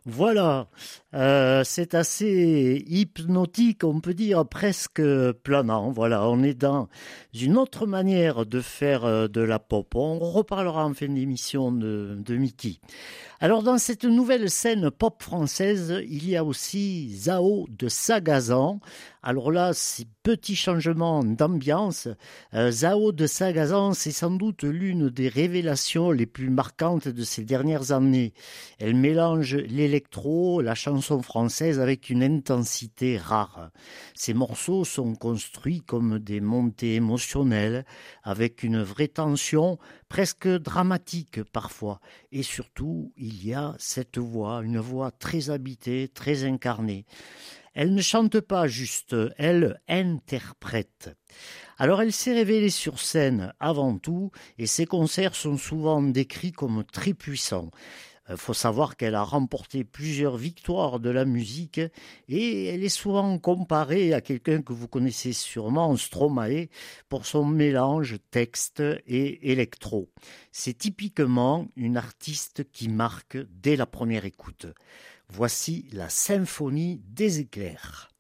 Voilà, c'est assez hypnotique, on peut dire presque planant. Voilà, on est dans une autre manière de faire de la pop. On reparlera en fin d'émission de Mickey. Alors dans cette nouvelle scène pop française, il y a aussi Zao de Sagazan. Alors là, c'est petit changement d'ambiance. Zao de Sagazan, c'est sans doute l'une des révélations les plus marquantes de ces dernières années. Elle mélange l'électro, la chanson française avec une intensité rare. Ses morceaux sont construits comme des montées émotionnelles, avec une vraie tension, presque dramatique parfois. Et surtout, il y a cette voix, une voix très habitée, très incarnée. Elle ne chante pas juste, elle interprète. Alors elle s'est révélée sur scène avant tout, et ses concerts sont souvent décrits comme très puissants. Il faut savoir qu'elle a remporté plusieurs victoires de la musique et elle est souvent comparée à quelqu'un que vous connaissez sûrement, Stromae, pour son mélange texte et électro. C'est typiquement une artiste qui marque dès la première écoute. Voici la symphonie des éclairs.